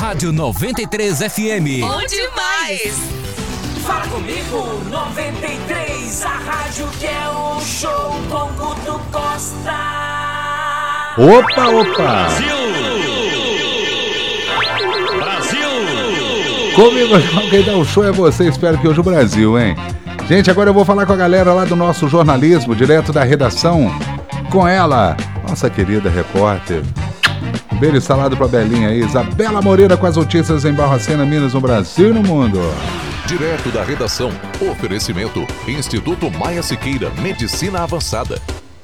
Rádio 93 FM. Bom demais! Fala comigo, 93, a rádio que é o show com Guto Costa. Opa! Brasil! Comigo, quem dá o show é você, espero que hoje o Brasil, hein? Gente, agora eu vou falar com a galera lá do nosso jornalismo, direto da redação, com ela, nossa querida repórter. Um beijo salado pra Belinha aí, Isabela Moreira com as notícias em Barbacena, Minas, no Brasil e no mundo. Direto da redação, oferecimento, Instituto Maia Siqueira, Medicina Avançada.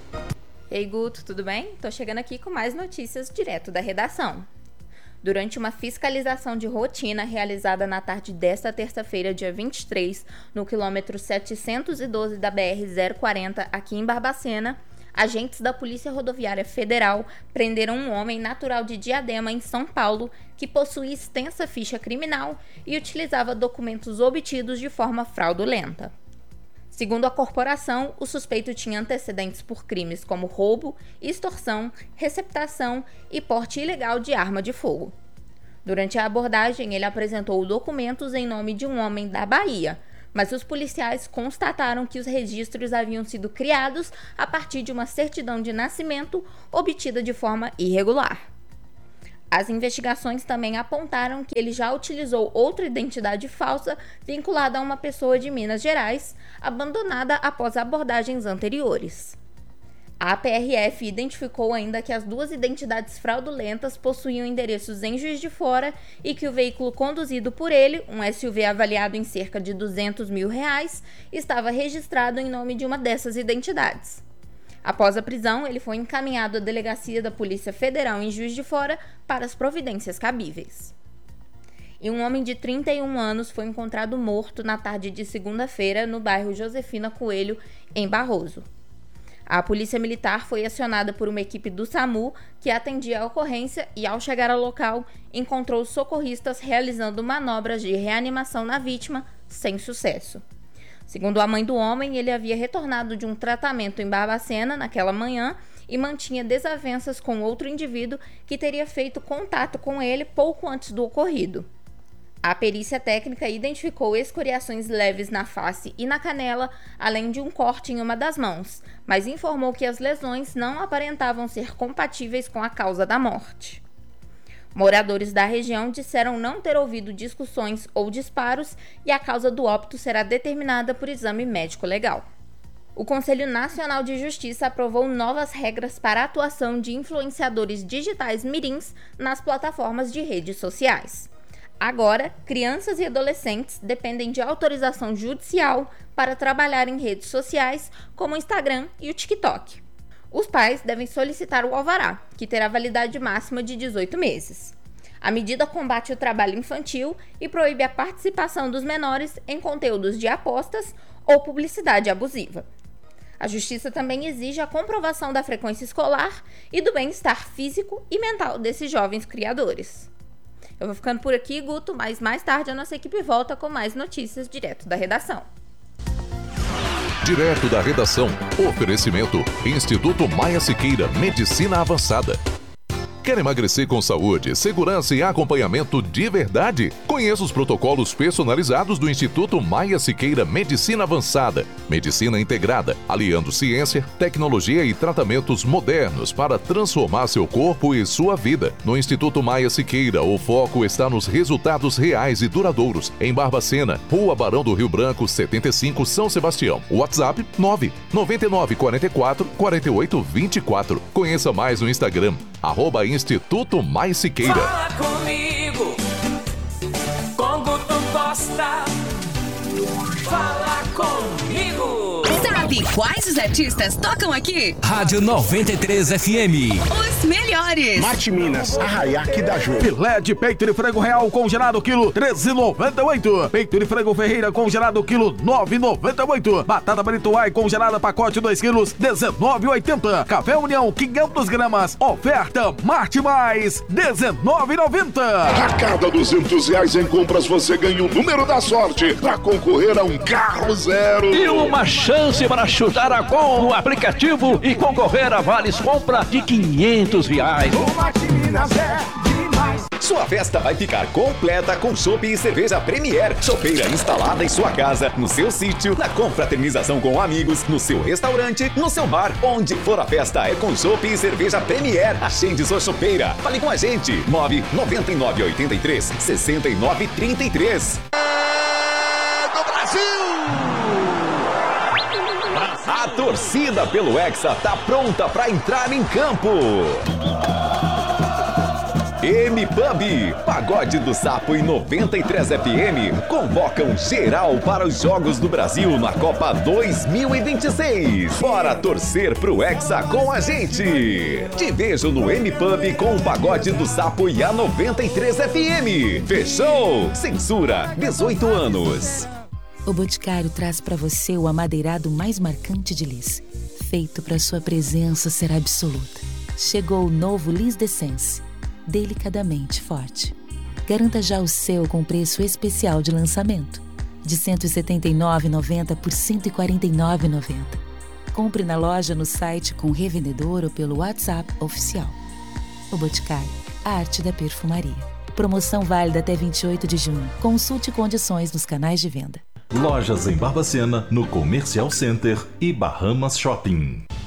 Ei Guto, tudo bem? Tô chegando aqui com mais notícias direto da redação. Durante uma fiscalização de rotina realizada na tarde desta terça-feira, dia 23, no quilômetro 712 da BR-040, aqui em Barbacena, agentes da Polícia Rodoviária Federal prenderam um homem natural de Diadema, em São Paulo, que possuía extensa ficha criminal e utilizava documentos obtidos de forma fraudulenta. Segundo a corporação, o suspeito tinha antecedentes por crimes como roubo, extorsão, receptação e porte ilegal de arma de fogo. Durante a abordagem, ele apresentou documentos em nome de um homem da Bahia, mas os policiais constataram que os registros haviam sido criados a partir de uma certidão de nascimento obtida de forma irregular. As investigações também apontaram que ele já utilizou outra identidade falsa vinculada a uma pessoa de Minas Gerais, abandonada após abordagens anteriores. A PRF identificou ainda que as duas identidades fraudulentas possuíam endereços em Juiz de Fora e que o veículo conduzido por ele, um SUV avaliado em cerca de R$200 mil, estava registrado em nome de uma dessas identidades. Após a prisão, ele foi encaminhado à delegacia da Polícia Federal em Juiz de Fora para as providências cabíveis. E um homem de 31 anos foi encontrado morto na tarde de segunda-feira no bairro Josefina Coelho, em Barroso. A Polícia Militar foi acionada por uma equipe do SAMU que atendia a ocorrência e, ao chegar ao local, encontrou socorristas realizando manobras de reanimação na vítima, sem sucesso. Segundo a mãe do homem, ele havia retornado de um tratamento em Barbacena naquela manhã e mantinha desavenças com outro indivíduo que teria feito contato com ele pouco antes do ocorrido. A perícia técnica identificou escoriações leves na face e na canela, além de um corte em uma das mãos, mas informou que as lesões não aparentavam ser compatíveis com a causa da morte. Moradores da região disseram não ter ouvido discussões ou disparos e a causa do óbito será determinada por exame médico legal. O Conselho Nacional de Justiça aprovou novas regras para a atuação de influenciadores digitais mirins nas plataformas de redes sociais. Agora, crianças e adolescentes dependem de autorização judicial para trabalhar em redes sociais como o Instagram e o TikTok. Os pais devem solicitar o alvará, que terá validade máxima de 18 meses. A medida combate o trabalho infantil e proíbe a participação dos menores em conteúdos de apostas ou publicidade abusiva. A Justiça também exige a comprovação da frequência escolar e do bem-estar físico e mental desses jovens criadores. Eu vou ficando por aqui, Guto, mas mais tarde a nossa equipe volta com mais notícias direto da redação. Direto da redação, oferecimento, Instituto Maia Siqueira, Medicina Avançada. Quer emagrecer com saúde, segurança e acompanhamento de verdade? Conheça os protocolos personalizados do Instituto Maia Siqueira Medicina Avançada. Medicina integrada, aliando ciência, tecnologia e tratamentos modernos para transformar seu corpo e sua vida. No Instituto Maia Siqueira, o foco está nos resultados reais e duradouros. Em Barbacena, Rua Barão do Rio Branco, 75, São Sebastião. WhatsApp 999444824. Conheça mais no Instagram, @Instituto Mais Siqueira. Fala comigo, com Guto Costa. Fala comigo. Sabe quais os artistas tocam aqui? Rádio 93 FM. Os melhores. Mate Minas, Arraiaque da Ju. Filé de peito de frango real congelado quilo 13,98. Peito de frango Ferreira congelado quilo 9,98. Batata Britoai congelada pacote 2 quilos 19,80. Café União 500 gramas. Oferta Mate Mais 19,90. A cada R$200 em compras você ganha o número da sorte para concorrer a um carro zero. E uma chance para chutar a gol no aplicativo e concorrer a vales compra de R$500. O Mate Minas é demais. Sua festa vai ficar completa com chopp e cerveja Premier. Chopeira instalada em sua casa, no seu sítio, na confraternização com amigos, no seu restaurante, no seu bar. Onde for a festa é com chopp e cerveja Premier. Agende sua chopeira. Fale com a gente. 99983 6933. Do Brasil! A torcida pelo Hexa tá pronta para entrar em campo. M-Pub, Pagode do Sapo e 93 FM convocam geral para os Jogos do Brasil na Copa 2026. Bora torcer pro Hexa com a gente. Te vejo no M-Pub com o Pagode do Sapo e a 93 FM. Fechou? Censura 18 anos. O Boticário traz para você o amadeirado mais marcante de Lis, feito para sua presença ser absoluta. Chegou o novo Lis D'Essence, delicadamente forte. Garanta já o seu com preço especial de lançamento, de R$ 179,90 por R$ 149,90. Compre na loja, no site com revendedor ou pelo WhatsApp oficial. O Boticário, a arte da perfumaria. Promoção válida até 28 de junho. Consulte condições nos canais de venda. Lojas em Barbacena, no Comercial Center e Bahamas Shopping.